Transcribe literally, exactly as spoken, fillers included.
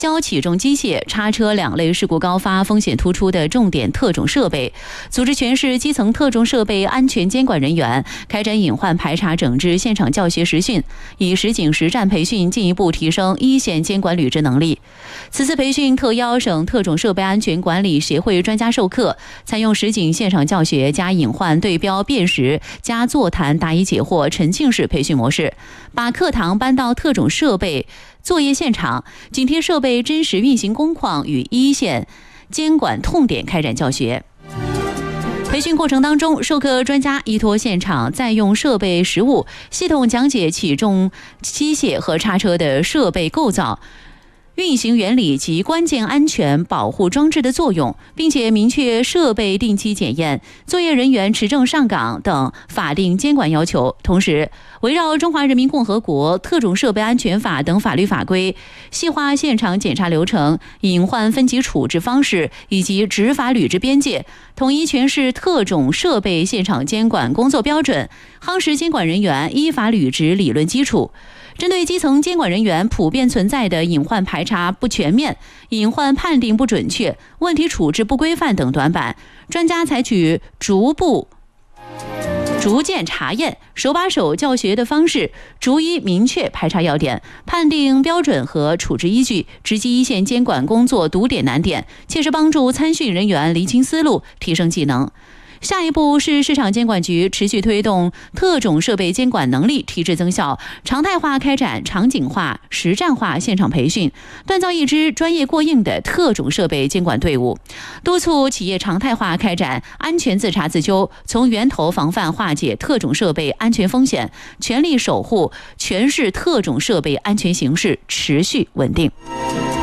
较起重机械、叉车两类事故高发、风险突出的重点特种设备，组织全市基层特种设备安全监管人员开展隐患排查整治现场教学实训，以实景实战培训进一步提升一线监管履职能力。此次培训特邀省特种设备安全管理协会专家授课，采用实景现场教学加隐患对标辨识加座谈答疑解惑沉浸式培训模式，把课堂搬到特种设备作业现场，紧贴设备真实运行工况与一线监管痛点开展教学。培训过程当中，授课专家依托现场在用设备实物，系统讲解起重机械和叉车的设备构造、运行原理及关键安全保护装置的作用，并且明确设备定期检验、作业人员持证上岗等法定监管要求。同时，围绕《中华人民共和国特种设备安全法》等法律法规，细化现场检查流程、隐患分级处置方式以及执法履职边界，统一全市特种设备现场监管工作标准，夯实监管人员依法履职理论基础。针对基层监管人员普遍存在的隐患排查不全面、隐患判定不准确、问题处置不规范等短板，专家采取逐步逐渐查验、手把手教学的方式，逐一明确排查要点、判定标准和处置依据，直击一线监管工作堵点难点，切实帮助参训人员厘清思路、提升技能。下一步是市场监管局持续推动特种设备监管能力提质增效，常态化开展场景化、实战化现场培训，锻造一支专业过硬的特种设备监管队伍，督促企业常态化开展安全自查自纠，从源头防范化解特种设备安全风险，全力守护全市特种设备安全形势持续稳定。